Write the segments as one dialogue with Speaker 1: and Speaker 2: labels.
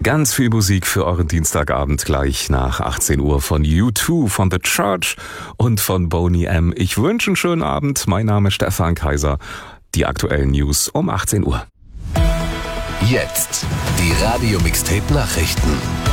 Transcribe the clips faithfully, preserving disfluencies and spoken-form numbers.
Speaker 1: Ganz viel Musik für euren Dienstagabend gleich nach achtzehn Uhr von U zwei, von The Church und von Boney M. Ich wünsche einen schönen Abend. Mein Name ist Stefan Kaiser. Die aktuellen News um achtzehn Uhr.
Speaker 2: Jetzt die Radio-Mixtape-Nachrichten.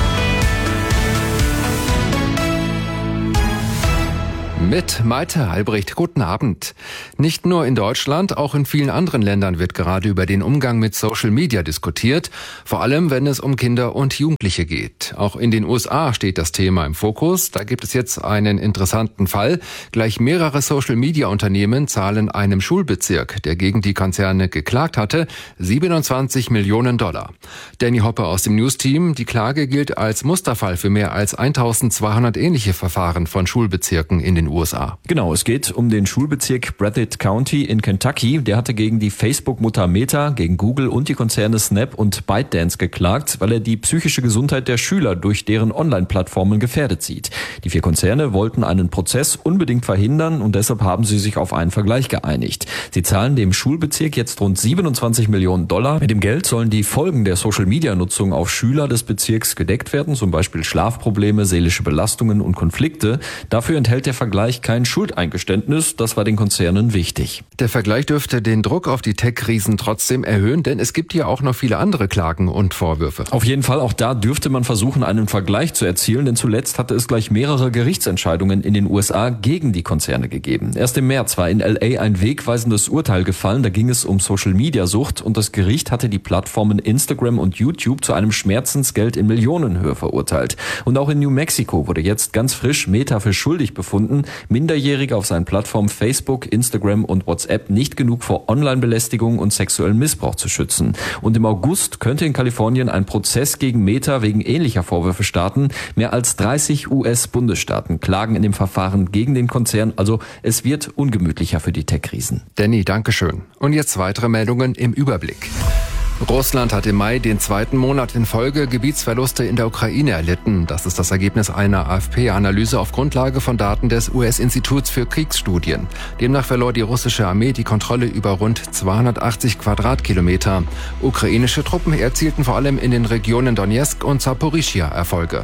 Speaker 3: Mit Maite Albrecht, guten Abend. Nicht nur in Deutschland, auch in vielen anderen Ländern wird gerade über den Umgang mit Social Media diskutiert, vor allem wenn es um Kinder und Jugendliche geht. Auch in den U S A steht das Thema im Fokus. Da gibt es jetzt einen interessanten Fall. Gleich mehrere Social Media Unternehmen zahlen einem Schulbezirk, der gegen die Konzerne geklagt hatte, siebenundzwanzig Millionen Dollar. Danny Hoppe aus dem News-Team. Die Klage gilt als Musterfall für mehr als eintausendzweihundert ähnliche Verfahren von Schulbezirken in den U S A.
Speaker 4: Genau, es geht um den Schulbezirk Breathitt County in Kentucky. Der hatte gegen die Facebook-Mutter Meta, gegen Google und die Konzerne Snap und ByteDance geklagt, weil er die psychische Gesundheit der Schüler durch deren Online-Plattformen gefährdet sieht. Die vier Konzerne wollten einen Prozess unbedingt verhindern und deshalb haben sie sich auf einen Vergleich geeinigt. Sie zahlen dem Schulbezirk jetzt rund siebenundzwanzig Millionen Dollar. Mit dem Geld sollen die Folgen der Social-Media-Nutzung auf Schüler des Bezirks gedeckt werden, zum Beispiel Schlafprobleme, seelische Belastungen und Konflikte. Dafür enthält der Vergleich kein Schuldeingeständnis, das war den Konzernen wichtig.
Speaker 3: Der Vergleich dürfte den Druck auf die Tech-Riesen trotzdem erhöhen, denn es gibt ja auch noch viele andere Klagen und Vorwürfe.
Speaker 4: Auf jeden Fall, auch da dürfte man versuchen, einen Vergleich zu erzielen, denn zuletzt hatte es gleich mehrere Gerichtsentscheidungen in den U S A gegen die Konzerne gegeben. Erst im März war in L A ein wegweisendes Urteil gefallen, da ging es um Social-Media-Sucht und das Gericht hatte die Plattformen Instagram und YouTube zu einem Schmerzensgeld in Millionenhöhe verurteilt. Und auch in New Mexico wurde jetzt ganz frisch Meta für schuldig befunden, Minderjährige auf seinen Plattformen Facebook, Instagram und WhatsApp nicht genug vor Online-Belästigung und sexuellem Missbrauch zu schützen. Und im August könnte in Kalifornien ein Prozess gegen Meta wegen ähnlicher Vorwürfe starten. Mehr als dreißig U S-Bundesstaaten klagen in dem Verfahren gegen den Konzern. Also es wird ungemütlicher für die Tech-Riesen.
Speaker 3: Danny, dankeschön. Und jetzt weitere Meldungen im Überblick. Russland hat im Mai den zweiten Monat in Folge Gebietsverluste in der Ukraine erlitten. Das ist das Ergebnis einer A F P-Analyse auf Grundlage von Daten des U S-Instituts für Kriegsstudien. Demnach verlor die russische Armee die Kontrolle über rund zweihundertachtzig Quadratkilometer. Ukrainische Truppen erzielten vor allem in den Regionen Donetsk und Saporischschja Erfolge.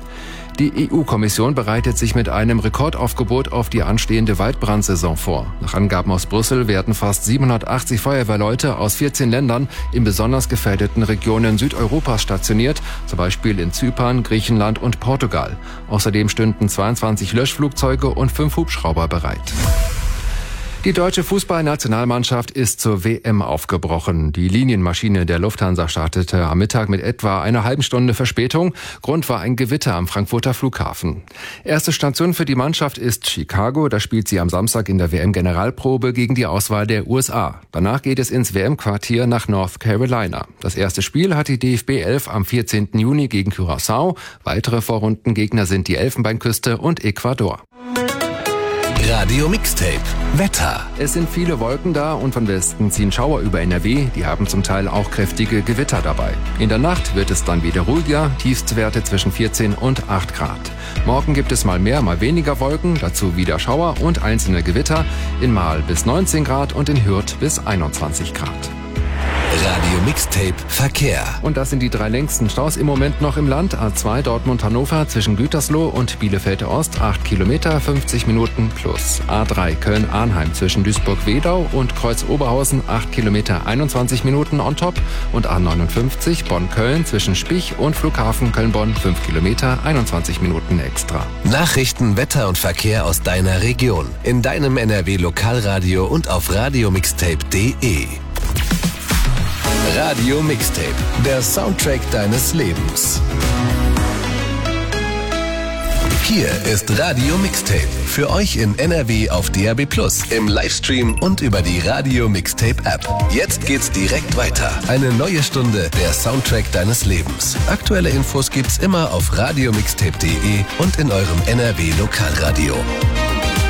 Speaker 3: Die E U-Kommission bereitet sich mit einem Rekordaufgebot auf die anstehende Waldbrandsaison vor. Nach Angaben aus Brüssel werden fast siebenhundertachtzig Feuerwehrleute aus vierzehn Ländern in besonders gefährdeten Regionen Südeuropas stationiert, zum Beispiel in Zypern, Griechenland und Portugal. Außerdem stünden zweiundzwanzig Löschflugzeuge und fünf Hubschrauber bereit. Die deutsche Fußballnationalmannschaft ist zur W M aufgebrochen. Die Linienmaschine der Lufthansa startete am Mittag mit etwa einer halben Stunde Verspätung. Grund war ein Gewitter am Frankfurter Flughafen. Erste Station für die Mannschaft ist Chicago. Da spielt sie am Samstag in der W M-Generalprobe gegen die Auswahl der U S A. Danach geht es ins W M-Quartier nach North Carolina. Das erste Spiel hat die D F B elf am vierzehnten Juni gegen Curaçao. Weitere Vorrundengegner sind die Elfenbeinküste und Ecuador.
Speaker 2: Radio Mixtape Wetter.
Speaker 3: Es sind viele Wolken da und von Westen ziehen Schauer über N R W. Die haben zum Teil auch kräftige Gewitter dabei. In der Nacht wird es dann wieder ruhiger, Tiefstwerte zwischen vierzehn und acht Grad. Morgen gibt es mal mehr, mal weniger Wolken, dazu wieder Schauer und einzelne Gewitter. In Marl bis neunzehn Grad und in Hürth bis einundzwanzig Grad.
Speaker 2: Radio Mixtape Verkehr.
Speaker 3: Und das sind die drei längsten Staus im Moment noch im Land. A zwei Dortmund-Hannover zwischen Gütersloh und Bielefeld-Ost acht Kilometer, fünfzig Minuten plus. A drei Köln-Arnheim zwischen Duisburg-Wedau und Kreuz-Oberhausen acht Kilometer, einundzwanzig Minuten on top. Und A neunundfünfzig Bonn-Köln zwischen Spich und Flughafen Köln-Bonn fünf Kilometer, einundzwanzig Minuten extra.
Speaker 2: Nachrichten, Wetter und Verkehr aus deiner Region. In deinem N R W-Lokalradio und auf radiomixtape punkt de. Radio Mixtape, der Soundtrack deines Lebens. Hier ist Radio Mixtape, für euch in N R W auf D A B plus, im Livestream und über die Radio Mixtape App. Jetzt geht's direkt weiter. Eine neue Stunde, der Soundtrack deines Lebens. Aktuelle Infos gibt's immer auf radiomixtape punkt de und in eurem N R W Lokalradio.